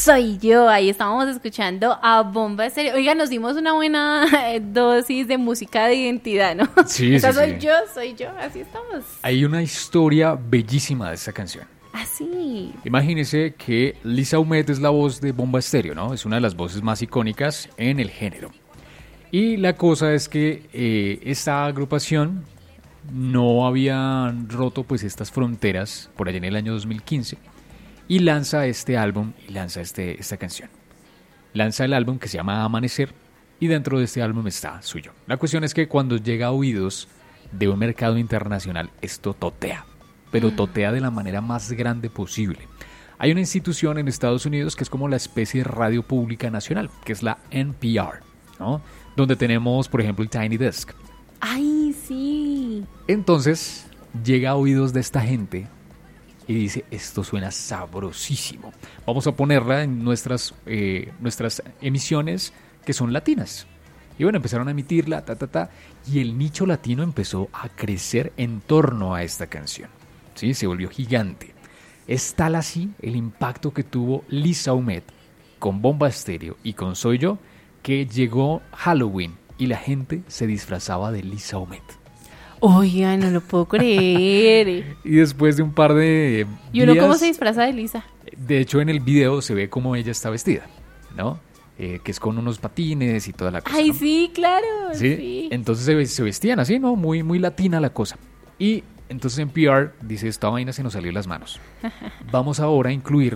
Soy yo. Ahí estábamos escuchando a Bomba Estéreo. Oiga, nos dimos una buena dosis de música de identidad, ¿no? Sí, Esa sí, soy yo, así estamos. Hay una historia bellísima de esta canción. Así. Imagínese que Lisa Humet es la voz de Bomba Estéreo, ¿no? Es una de las voces más icónicas en el género. Y la cosa es que esta agrupación no había roto pues estas fronteras por allá en el año 2015 y lanza este álbum y lanza esta canción. Lanza el álbum que se llama Amanecer y dentro de este álbum está suyo. La cuestión es que cuando llega a oídos de un mercado internacional esto totea, pero totea de la manera más grande posible. Hay una institución en Estados Unidos que es como la especie de radio pública nacional, que es la NPR, ¿no? Donde tenemos, por ejemplo, el Tiny Desk. Ay, sí. Entonces, llega a oídos de esta gente y dice, esto suena sabrosísimo. Vamos a ponerla en nuestras emisiones que son latinas. Y bueno, empezaron a emitirla, y el nicho latino empezó a crecer en torno a esta canción. ¿Sí? Se volvió gigante. Es tal así el impacto que tuvo Lisa Humet con Bomba Estéreo y con Soy Yo, que llegó Halloween y la gente se disfrazaba de Lisa Humet. Oiga, no lo puedo creer. Y después de un par de ¿Y uno días, cómo se disfraza de Lisa? de hecho en el video se ve cómo ella está vestida, ¿no? Que es con unos patines y toda la cosa. Ay, ¿no? sí, claro. ¿Sí? Sí. Entonces se vestían así, ¿no? Muy, muy latina la cosa. Y entonces NPR dice, esta vaina se nos salió de las manos. Vamos ahora a incluir